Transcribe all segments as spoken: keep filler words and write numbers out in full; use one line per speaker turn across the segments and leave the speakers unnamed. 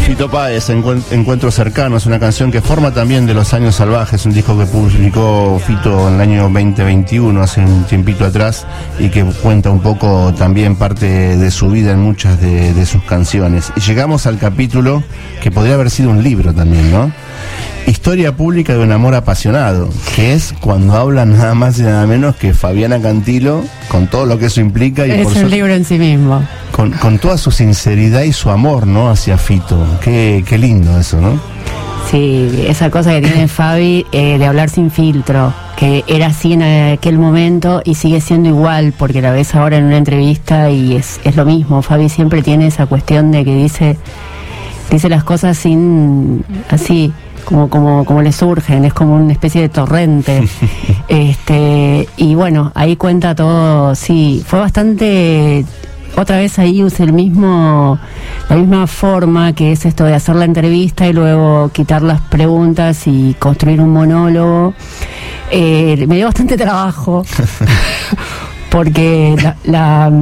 Fito Páez, Encuent- Encuentros Cercanos, una canción que forma también de Los Años Salvajes, un disco que publicó Fito en el año veinte veintiuno, hace un tiempito atrás, y que cuenta un poco también parte de su vida en muchas de, de sus canciones. Y llegamos al capítulo que podría haber sido un libro también, ¿no? Historia pública de un amor apasionado, que es cuando hablan nada más y nada menos que Fabiana Cantilo, con todo lo que eso implica. Y
es
por
un
su...
libro en sí mismo.
Con, con toda su sinceridad y su amor, ¿no? Hacia Fito. Qué, qué lindo eso, ¿no?
Sí, esa cosa que tiene Fabi eh, de hablar sin filtro, que era así en aquel momento y sigue siendo igual, porque la ves ahora en una entrevista y es, es lo mismo. Fabi siempre tiene esa cuestión de que dice, dice las cosas sin, así, como, como, como le surgen, es como una especie de torrente. este y bueno, ahí cuenta todo. Sí, fue bastante... Otra vez ahí usé el mismo, la misma forma, que es esto de hacer la entrevista y luego quitar las preguntas y construir un monólogo. Eh, me dio bastante trabajo porque la, la,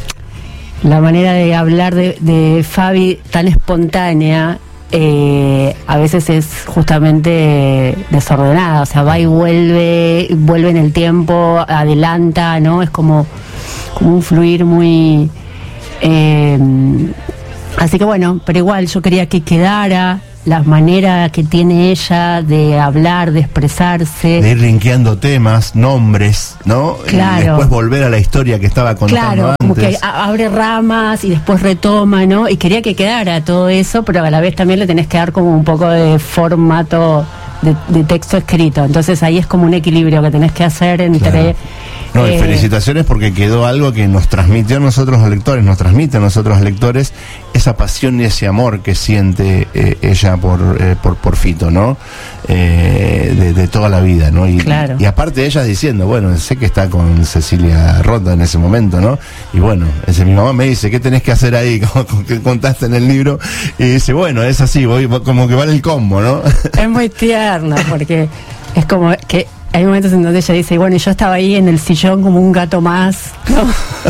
la manera de hablar de, de Fabi tan espontánea eh, a veces es justamente desordenada, o sea, va y vuelve, vuelve en el tiempo, adelanta, ¿no? Es como como un fluir muy... Eh, así que bueno, pero igual yo quería que quedara la manera que tiene ella de hablar, de expresarse.
De ir linkeando temas, nombres, ¿no?
Claro.
Y después volver a la historia que estaba contando
claro,
antes.
como que a- abre ramas y después retoma, ¿no? Y quería que quedara todo eso, pero a la vez también le tenés que dar como un poco de formato de, de texto escrito. Entonces ahí es como un equilibrio que tenés que hacer entre...
Claro. No, y
eh,
felicitaciones porque quedó algo que nos transmitió a nosotros los lectores, nos transmite a nosotros los lectores esa pasión y ese amor que siente eh, ella por, eh, por por Fito, ¿no? Eh, de, de toda la vida, ¿no? Y,
Claro.
y aparte ella diciendo, bueno, sé que está con Cecilia Rota en ese momento, ¿no? Y bueno, ese, mi mamá me dice, ¿qué tenés que hacer ahí? Como, como que contaste en el libro. Y dice, bueno, es así, voy, como que vale el combo, ¿no?
Es muy tierna porque es como que hay momentos en donde ella dice, bueno, y yo estaba ahí en el sillón como un gato más, ¿no?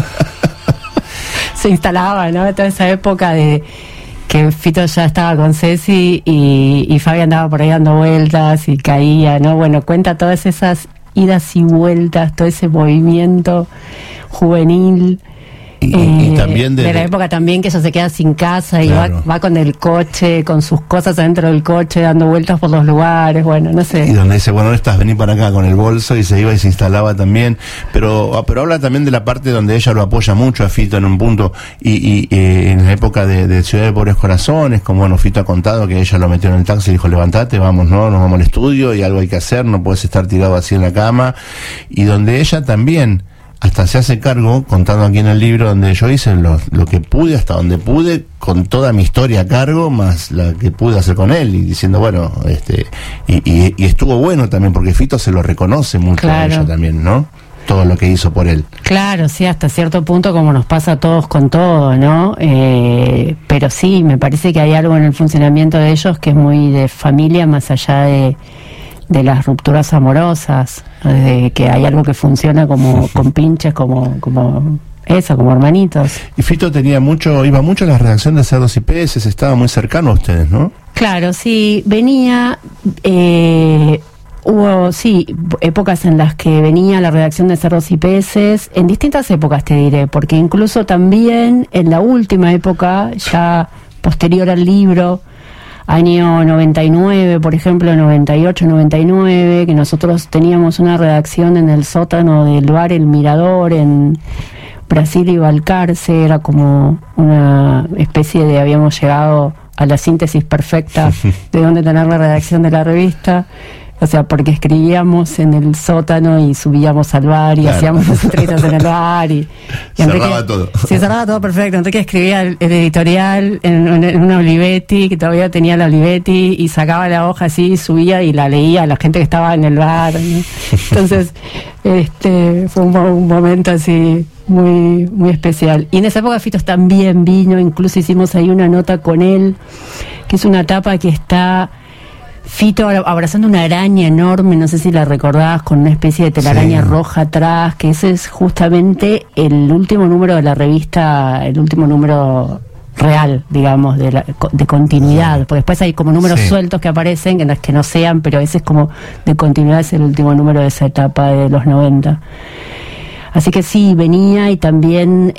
Se instalaba, ¿no? Toda esa época de que Fito ya estaba con Ceci y, y Fabi andaba por ahí dando vueltas y caía, ¿no? Bueno, cuenta todas esas idas y vueltas, todo ese movimiento juvenil.
Y,
Eh,
y también de,
de la época también que ella se queda sin casa y
Claro.
va, va con el coche, con sus cosas adentro del coche, dando vueltas por los lugares, bueno, no
y
sé.
donde dice, bueno, no estás, vení para acá con el bolso, y se iba y se instalaba también, pero pero habla también de la parte donde ella lo apoya mucho a Fito en un punto, y, y eh, en la época de, de Ciudad de Pobres Corazones, como bueno, Fito ha contado que ella lo metió en el taxi y dijo, levantate, vamos, no, nos vamos al estudio y algo hay que hacer, no puedes estar tirado así en la cama, y donde ella también hasta se hace cargo, contando aquí en el libro, donde yo hice lo, lo que pude, hasta donde pude, con toda mi historia a cargo, más la que pude hacer con él, y diciendo, bueno, este y, y, y estuvo bueno también, porque Fito se lo reconoce mucho
Claro.
a ella también, ¿no? Todo lo que hizo por él.
Claro, sí, hasta cierto punto, como nos pasa a todos con todo, ¿no? Eh, pero sí, me parece que hay algo en el funcionamiento de ellos que es muy de familia, más allá de, de las rupturas amorosas, de que hay algo que funciona como con pinches, como como eso, como hermanitos.
Y Fito tenía mucho, iba mucho a la redacción de Cerdos y Peces, estaba muy cercano a ustedes, ¿no?
Claro, sí, venía, eh, hubo, sí, épocas en las que venía a la redacción de Cerdos y Peces, en distintas épocas te diré, porque incluso también en la última época, ya posterior al libro, año noventa y nueve, por ejemplo, noventa y ocho, noventa y nueve, que nosotros teníamos una redacción en el sótano del bar El Mirador, en Brasil y Balcarce, era como una especie de, habíamos llegado a la síntesis perfecta de dónde tener la redacción de la revista, o sea, porque escribíamos en el sótano y subíamos al bar y
Claro.
hacíamos las entrevistas en el bar y, y
Cerraba todo.
sí, cerraba todo perfecto. Enrique escribía el, el editorial en, en, en una Olivetti, que todavía tenía la Olivetti, y sacaba la hoja así, subía y la leía a la gente que estaba en el bar, ¿no? Entonces, este fue un, mo- un momento así muy muy especial. Y en esa época Fito también vino, incluso hicimos ahí una nota con él, que es una tapa que está Fito abrazando una araña enorme, no sé si la recordás, con una especie de telaraña
Sí.
roja atrás, que ese es justamente el último número de la revista, el último número real, digamos, de, la, de continuidad, porque después hay como números
sí.
sueltos que aparecen, en las que no sean, pero ese es como de continuidad, es el último número de esa etapa de los noventa. Así que sí, venía y también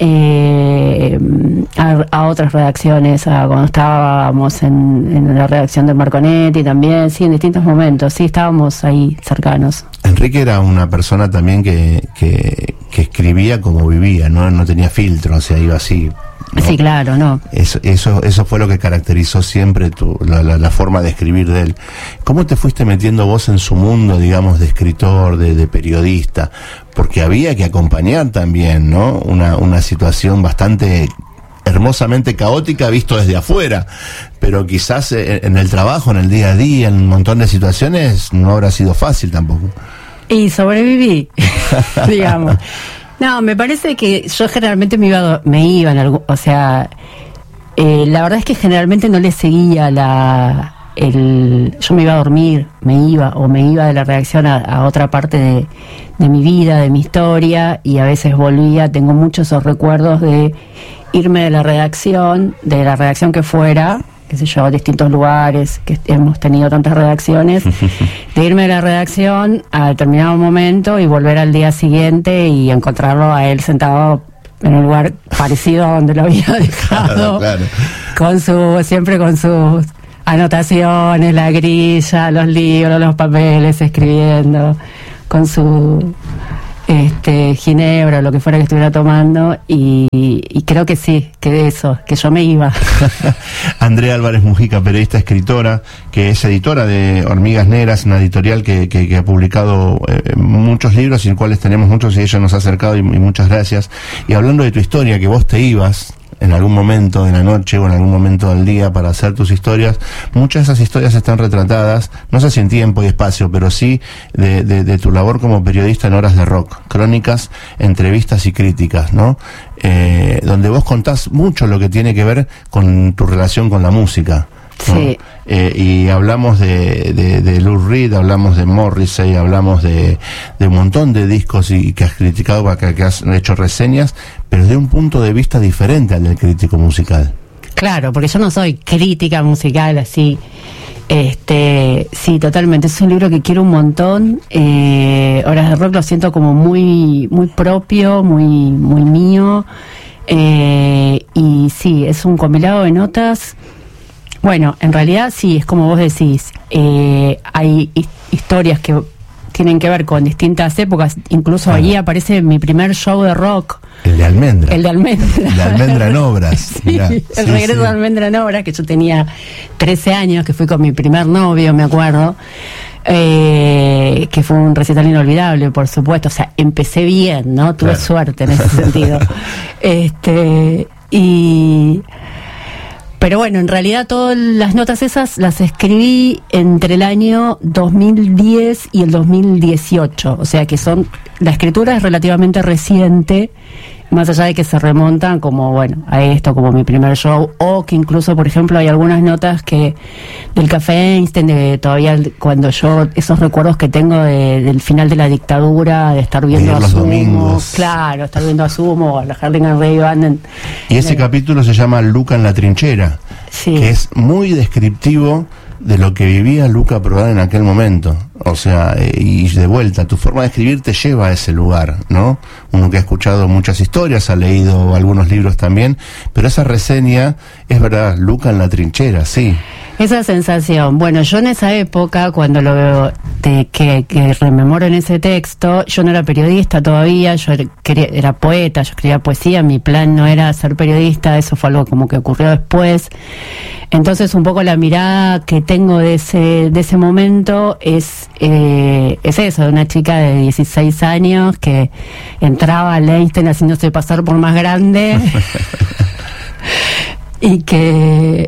eh, a, a otras redacciones, a cuando estábamos en, en la redacción de Marconetti también, sí, en distintos momentos, sí, estábamos ahí cercanos.
Enrique era una persona también que, que, que escribía como vivía, ¿no? No tenía filtro, o sea, iba así. ¿No?
Sí, claro, ¿no?
Eso, eso, eso fue lo que caracterizó siempre tu, la, la, la forma de escribir de él. ¿Cómo te fuiste metiendo vos en su mundo, digamos, de escritor, de, de periodista? Porque había que acompañar también, ¿no? Una, una situación bastante hermosamente caótica visto desde afuera, pero quizás en, en el trabajo, en el día a día, en un montón de situaciones, no habrá sido fácil tampoco.
Y sobreviví, digamos. No, me parece que yo generalmente me iba, me iba en algo, o sea, eh, la verdad es que generalmente no le seguía la, el, yo me iba a dormir, me iba, o me iba de la redacción a, a otra parte de, de mi vida, de mi historia, y a veces volvía, tengo muchos esos recuerdos de irme de la redacción, de la redacción que fuera, qué sé yo, distintos lugares, que hemos tenido tantas redacciones, de irme de la redacción a determinado momento y volver al día siguiente y encontrarlo a él sentado en un lugar parecido a donde lo había dejado,
claro, claro.
con su, siempre con sus anotaciones, la grilla, los libros, los papeles, escribiendo, con su este ginebra, lo que fuera que estuviera tomando, y, y creo que sí, que de eso, que yo me iba.
Andrea Álvarez Mujica, periodista, escritora, que es editora de Hormigas Negras, una editorial que, que, que ha publicado eh, muchos libros, y en cuales tenemos muchos, y ella nos ha acercado, y, y muchas gracias. Y hablando de tu historia, que vos te ibas en algún momento de la noche o en algún momento del día para hacer tus historias, muchas de esas historias están retratadas, no sé si en tiempo y espacio, pero sí de, de, de tu labor como periodista en Horas de Rock, crónicas, entrevistas y críticas, ¿no? Eh, donde vos contás mucho lo que tiene que ver con tu relación con la música, ¿no?
Sí.
Eh, y hablamos de, de, de Lou Reed, hablamos de Morrissey, hablamos de, de un montón de discos y que has criticado, que, que has hecho reseñas, pero de un punto de vista diferente al del crítico musical.
Claro, porque yo no soy crítica musical así. Este, sí, totalmente. Es un libro que quiero un montón. Eh, Horas de Rock lo siento como muy, muy propio, muy, muy mío. Eh, y sí, es un compilado de notas. Bueno, en realidad sí, es como vos decís, eh, hay hi- historias que tienen que ver con distintas épocas, incluso
Claro.
allí aparece mi primer show de rock,
El de Almendra.
el de Almendra.
El de Almendra en Obras.
Sí,
Mirá,
el
sí,
regreso
sí.
de Almendra en Obras, que yo tenía trece años, que fui con mi primer novio, me acuerdo, eh, que fue un recital inolvidable, por supuesto. O sea, empecé bien, ¿no? Tuve
Claro.
suerte en ese sentido. Este, y... Pero bueno, en realidad todas las notas esas las escribí entre el año dos mil diez y el dos mil dieciocho. O sea que son, la escritura es relativamente reciente, más allá de que se remontan como, bueno, a esto, como mi primer show, o que incluso, por ejemplo, hay algunas notas que del Café Einstein, de todavía cuando yo, esos recuerdos que tengo de, del final de la dictadura, de estar viendo
ir
a
los
Sumo,
domingos.
claro, estar viendo a Sumo, o a la Hurricane Ray Band en-
Y ese
en-
capítulo se llama Luca en la trinchera,
Sí.
que es muy descriptivo de lo que vivía Luca Prodan en aquel momento. O sea, eh, y de vuelta, tu forma de escribir te lleva a ese lugar, ¿no? Uno que ha escuchado muchas historias, ha leído algunos libros también, pero esa reseña, es verdad, Luca en la trinchera, sí.
Esa sensación. Bueno, yo en esa época, cuando lo veo, te- que, que rememoro en ese texto, yo no era periodista todavía, yo era, quería- era poeta, yo escribía poesía, mi plan no era ser periodista, eso fue algo como que ocurrió después. Entonces, un poco la mirada que tengo de ese, de ese momento es, eh, es eso, de una chica de dieciséis años que entraba al Einstein haciéndose pasar por más grande. Y que este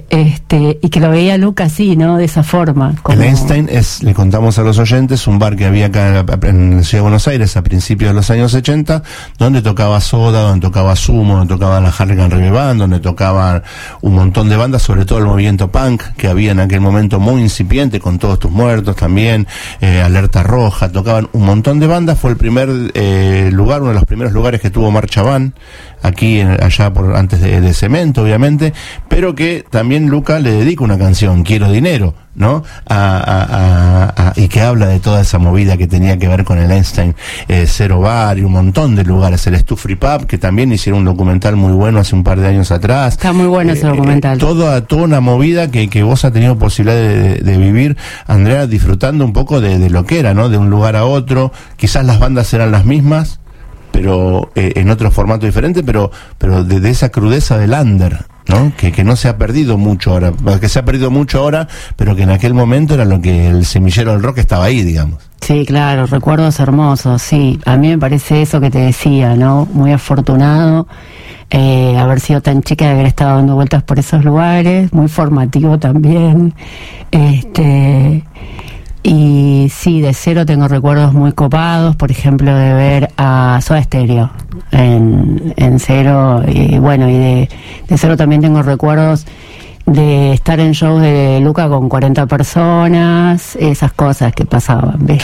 este y que lo veía Luca así, ¿no? De esa forma. Como...
El Einstein es, le contamos a los oyentes, un bar que había acá en la ciudad de Buenos Aires a principios de los años ochenta, donde tocaba Soda, donde tocaba Sumo, donde tocaba la Harlequin Reggae Band, donde tocaban un montón de bandas, sobre todo el movimiento punk que había en aquel momento muy incipiente, con Todos Tus Muertos también, eh, Alerta Roja, tocaban un montón de bandas. Fue el primer eh, lugar, uno de los primeros lugares que tuvo Marcha Van, aquí en, allá por antes de, de Cemento, obviamente, pero que también Luca le dedica una canción, Quiero Dinero, ¿no? A, a, a, a, y que habla de toda esa movida que tenía que ver con el Einstein, eh, Cero Bar y un montón de lugares, el Stu Free Pub, que también hicieron un documental muy bueno hace un par de años atrás.
Está muy bueno ese
eh,
documental.
Eh, toda, toda una movida que, que vos has tenido posibilidad de, de vivir, Andrea, disfrutando un poco de, de lo que era, ¿no? De un lugar a otro, quizás las bandas eran las mismas, pero eh, en otro formato diferente, pero pero de, de esa crudeza del under, ¿no? Que, que no se ha perdido mucho ahora, que se ha perdido mucho ahora, pero que en aquel momento era lo que el semillero del rock estaba ahí, digamos.
Sí, claro, recuerdos hermosos, sí. A mí me parece eso que te decía, ¿no? Muy afortunado eh, haber sido tan chica, de haber estado dando vueltas por esos lugares, muy formativo también. Este... Y sí, de Cero tengo recuerdos muy copados, por ejemplo, de ver a Soda Stereo en, en Cero, y bueno, y de, de Cero también tengo recuerdos de estar en shows de Luca con cuarenta personas, esas cosas que pasaban, ¿ves?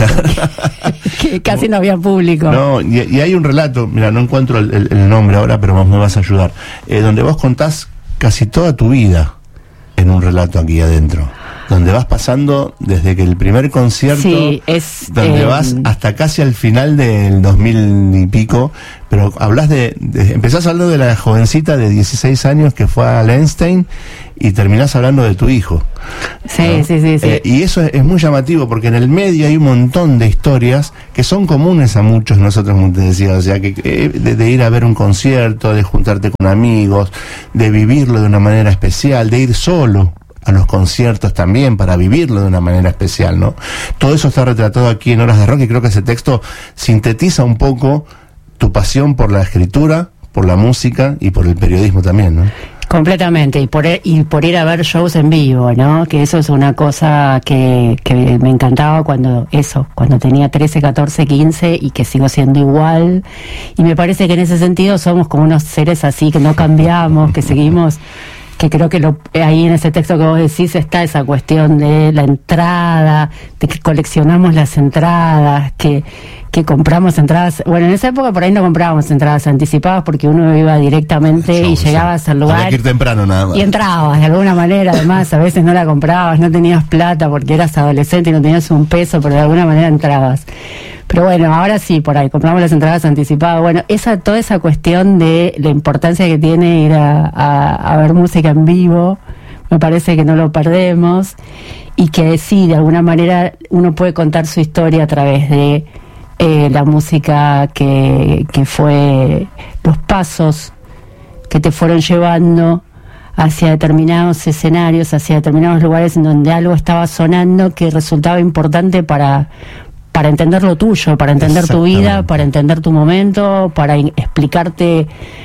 Que casi no había público.
No, y, y hay un relato, mira, no encuentro el, el, el nombre ahora, pero vos me vas a ayudar, eh, donde vos contás casi toda tu vida en un relato aquí adentro, donde vas pasando desde que el primer concierto,
sí, es,
donde eh, vas hasta casi al final del dos mil y pico, pero hablas de, de, empezás hablando de la jovencita de dieciséis años que fue al Einstein y terminás hablando de tu hijo.
Sí,
¿no?
sí, sí, sí.
Eh, y eso es, es muy llamativo, porque en el medio hay un montón de historias que son comunes a muchos nosotros, como te decía, o sea, que eh, de, de ir a ver un concierto, de juntarte con amigos, de vivirlo de una manera especial, de ir solo a los conciertos también para vivirlo de una manera especial, ¿no? Todo eso está retratado aquí en Horas de Rock, y creo que ese texto sintetiza un poco tu pasión por la escritura, por la música y por el periodismo también, ¿no?
Completamente, y por, y por ir a ver shows en vivo, ¿no? Que eso es una cosa que, que me encantaba cuando, eso, cuando tenía trece, catorce, quince, y que sigo siendo igual. Y me parece que en ese sentido somos como unos seres así, que no cambiamos, que seguimos, que creo que lo, ahí en ese texto que vos decís está esa cuestión de la entrada, de que coleccionamos las entradas, que, que compramos entradas. Bueno, en esa época por ahí no comprábamos entradas anticipadas porque uno iba directamente Show, y llegabas sí. al lugar.
Había que ir temprano nada más.
Y entrabas de alguna manera, además, a veces no la comprabas, no tenías plata porque eras adolescente y no tenías un peso, pero de alguna manera entrabas. Pero bueno, ahora sí, por ahí, compramos las entradas anticipadas. Bueno, esa toda esa cuestión de la importancia que tiene ir a, a, a ver música en vivo, me parece que no lo perdemos, y que sí, de alguna manera uno puede contar su historia a través de eh, la música que, que fue, los pasos que te fueron llevando hacia determinados escenarios, hacia determinados lugares en donde algo estaba sonando que resultaba importante para... para entender lo tuyo, para entender tu vida, para entender tu momento, para in- explicarte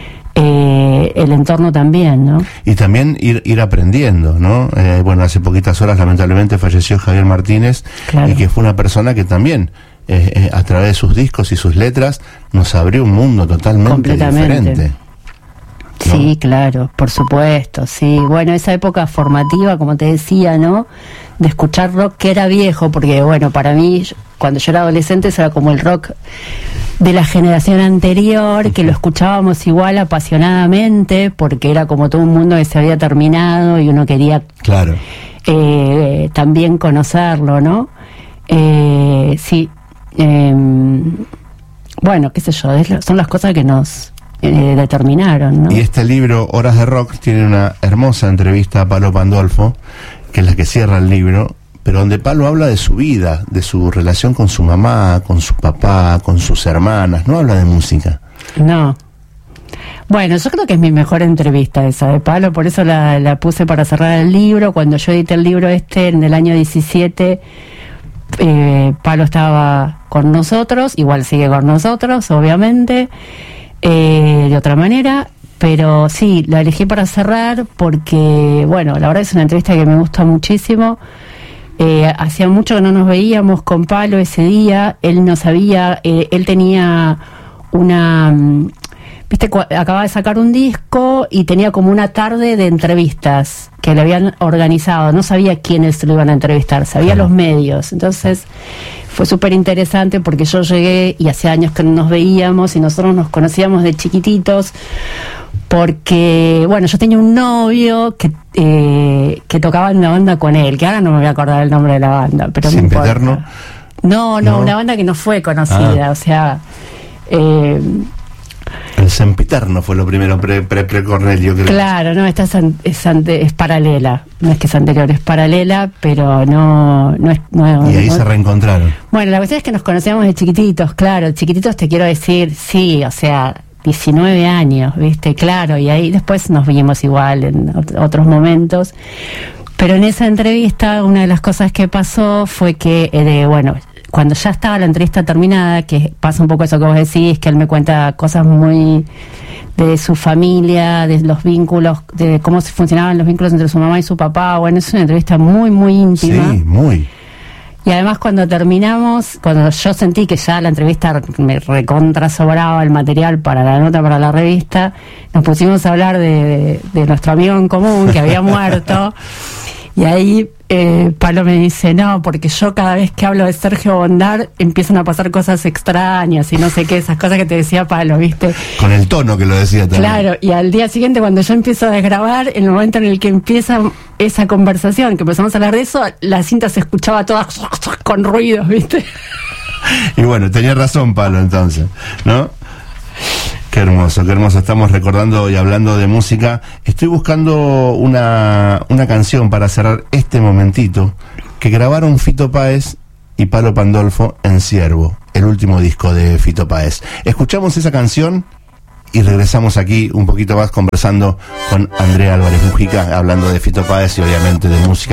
eh, el entorno también, ¿no?
Y también ir ir aprendiendo, ¿no? Eh, bueno, hace poquitas horas lamentablemente falleció Javier Martínez, claro. Y que fue una persona que también, eh, eh, a través de sus discos y sus letras, nos abrió un mundo totalmente diferente. ¿No?
Sí, claro, por supuesto, sí. Bueno, esa época formativa, como te decía, ¿no? De escuchar rock que era viejo, porque, bueno, para mí, cuando yo era adolescente, eso era como el rock de la generación anterior, que lo escuchábamos igual apasionadamente, porque era como todo un mundo que se había terminado y uno quería
claro.
eh, también conocerlo, ¿no? Eh, sí. Eh, bueno, qué sé yo, es, son las cosas que nos... Eh, determinaron, ¿no?
Y este libro, Horas de Rock, tiene una hermosa entrevista a Palo Pandolfo, que es la que cierra el libro, pero donde Palo habla de su vida, de su relación con su mamá, con su papá, con sus hermanas, no habla de música.
No. Bueno, yo creo que es mi mejor entrevista esa de Palo, por eso la, la puse para cerrar el libro. Cuando yo edité el libro este en el año diecisiete, eh, Palo estaba con nosotros, igual sigue con nosotros, obviamente. Eh, de otra manera, pero sí, la elegí para cerrar porque, bueno, la verdad es una entrevista que me gusta muchísimo. Eh, hacía mucho que no nos veíamos con Palo ese día. Él no sabía, eh, él tenía una... Viste, acababa de sacar un disco y tenía como una tarde de entrevistas que le habían organizado. No sabía quiénes lo iban a entrevistar, sabía los medios. Entonces fue súper interesante porque yo llegué y hace años que no nos veíamos y nosotros nos conocíamos de chiquititos porque, bueno, yo tenía un novio que eh, que tocaba en una banda con él, que ahora no me voy a acordar el nombre de la banda, pero no importa.
¿Sempiterno?
No, no, no, una banda que no fue conocida, ah. o sea... Eh,
El Sempiterno fue lo primero, pre, pre, pre Cornelio, creo.
Claro, no, esta es, es, es paralela, no es que es anterior, es paralela, pero no, no es... No,
y ahí
no,
se reencontraron.
Bueno, la cuestión es que nos conocíamos de chiquititos, claro, chiquititos te quiero decir, sí, o sea, diecinueve años, ¿viste? Claro, y ahí después nos vimos igual en ot- otros momentos, pero en esa entrevista una de las cosas que pasó fue que, eh, bueno... Cuando ya estaba la entrevista terminada, que pasa un poco eso que vos decís, que él me cuenta cosas muy de su familia, de los vínculos, de cómo se funcionaban los vínculos entre su mamá y su papá. Bueno, es una entrevista muy, muy íntima.
Sí, muy.
Y además cuando terminamos, cuando yo sentí que ya la entrevista me recontra sobraba el material para la nota, para la revista, nos pusimos a hablar de, de, de nuestro amigo en común que había muerto. Y ahí eh, Palo me dice, no, porque yo cada vez que hablo de Sergio Bondar empiezan a pasar cosas extrañas y no sé qué, esas cosas que te decía Palo, ¿viste?
Con el tono que lo decía también.
Claro, y al día siguiente cuando yo empiezo a desgrabar, en el momento en el que empieza esa conversación, que empezamos a hablar de eso, la cinta se escuchaba toda con ruidos, ¿viste?
Y bueno, tenía razón Palo entonces, ¿no? Qué hermoso, qué hermoso. Estamos recordando y hablando de música. Estoy buscando una, una canción para cerrar este momentito que grabaron Fito Páez y Palo Pandolfo en Ciervo, el último disco de Fito Páez. Escuchamos esa canción y regresamos aquí un poquito más conversando con Andrea Álvarez Mujica, hablando de Fito Páez y obviamente de música.